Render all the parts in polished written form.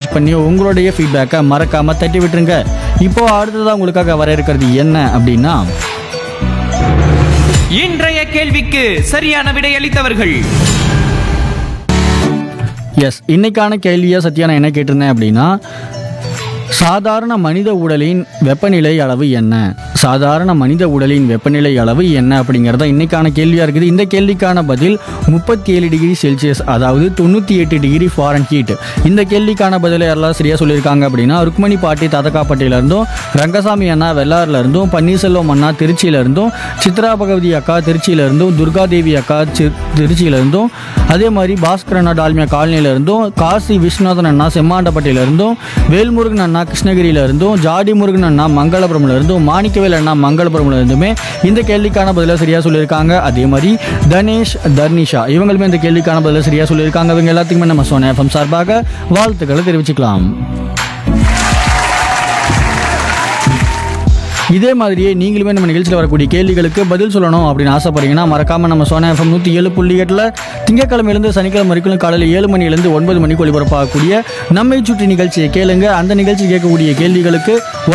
Message பண்ணியோ உங்களுடைய ஃபீட்பேக்கை மறக்காமல் தட்டி விட்டுருங்க. இப்போ அடுத்ததாக உங்களுக்காக வர இருக்கிறது என்ன அப்படின்னா, இன்றைய கேள்விக்கு சரியான விடையளித்தவர்கள். எஸ், இன்னைக்கான கேள்வியை சத்யா நான் என்ன கேட்டிருந்தேன் அப்படின்னா, சாதாரண மனித உடலின் வெப்பநிலை அளவு என்ன? சாதாரண மனித உடலின் வெப்பநிலை அளவு என்ன அப்படிங்கிறத இன்னைக்கான கேள்வியாக இருக்குது. இந்த கேள்விக்கான பதில் 37 டிகிரி செல்சியஸ், அதாவது 98 டிகிரி ஃபாரன்ஹீட். இந்த கேள்விக்கான பதிலை யாரெல்லாம் சரியாக சொல்லியிருக்காங்க அப்படின்னா, ருக்மணி பாட்டி தாத்தக்காப்பட்டியிலேருந்தும், ரங்கசாமி அண்ணா வெள்ளாறுலேருந்தும், பன்னீர்செல்வம் அண்ணா திருச்சியிலேருந்தும், சித்ரா பகவதி அக்கா திருச்சியிலேருந்தும், துர்காதேவி அக்கா திருச்சியிலேருந்தும், அதே மாதிரி பாஸ்கர் அண்ணா டால்மியா காலனியிலேருந்தும், காசி விஸ்வநாதன் அண்ணா செம்மாண்டப்பட்டியிலேருந்தும், வேல்முருகன் அண்ணா கிருஷ்ணகிரியிலேருந்தும், ஜாடி முருகன் அண்ணா மங்களபுரம்லேருந்தும், மாணிக்கவேல் அண்ணா மங்களபுரம்லேருந்துமே இந்த கேள்விக்கான பதிலை சரியாக சொல்லியிருக்காங்க. அதே மாதிரி தனேஷ் தர்னிஷா இவங்களுமே இந்த கேள்விக்கான பதிலை சரியாக சொல்லியிருக்காங்க. இவங்க எல்லாத்துக்குமே நம்ம சோனா எஃப்எம் சார்பாக வாழ்த்துக்களை தெரிவிச்சுக்கலாம். இதே மாதிரியே நீங்களுமே நம்ம நிகழ்ச்சியில் வரக்கூடிய கேள்விகளுக்கு பதில் சொல்லணும் அப்படின்னு ஆசைப்படுறீங்கன்னா மறக்காமல் நம்ம சோனா எஃப்எம் 107.8 திங்கட்கிழமையிலேருந்து சனிக்கிழமை வரைக்கும் காலையில் 7 மணிலேருந்து 9 மணிக்கு ஒளிபரப்பாகக்கூடிய நம்மை சுற்றி நிகழ்ச்சியை கேளுங்க. அந்த நிகழ்ச்சி கேட்கக்கூடிய கேள்விகளுக்கு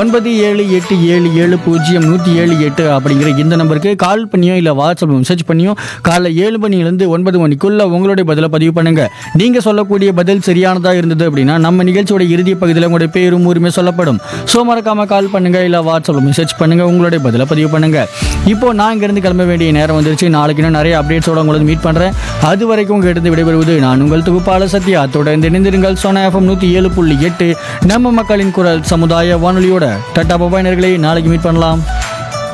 9787700178 அப்படிங்கிற இந்த நம்பருக்கு கால் பண்ணியோ இல்லை வாட்ஸ்அப் மெசேஜ் பண்ணியோ காலைல 7 மணிலேருந்து 9 மணிக்குள்ள உங்களுடைய பதிலை பதிவு பண்ணுங்க. நீங்கள் சொல்லக்கூடிய பதில் சரியானதாக இருந்தது அப்படின்னா நம்ம நிகழ்ச்சியோட இறுதி பகுதியில் உங்களுடைய பேரும் ஊருமே சொல்லப்படும். ஸோ மறக்காமல் கால் பண்ணுங்க, இல்லை வாட்ஸ்அப் மெசேஜ் பண்ணுங்க, உங்களுடைய பதிலை பதிவு பண்ணுங்க. இப்போ நான் இங்கிருந்து கிளம்ப வேண்டிய நேரம் வந்துருச்சு. நாளைக்கு இன்னும் நிறைய அப்டேட்ஸோட உங்களுக்கு மீட் பண்றேன். அது வரைக்கும் உங்ககிட்ட விடைபெறுவது நான் உங்கள் தொகுப்பாளர் சத்யா. தொடர்ந்து இணைந்திருங்கள் சோனா எஃப்எம் 107.8 நம்ம மக்களின் குரல் சமுதாய வானொலியோட. டாடா பாய் நேயர்களே, நாளைக்கு மீட் பண்ணலாம்.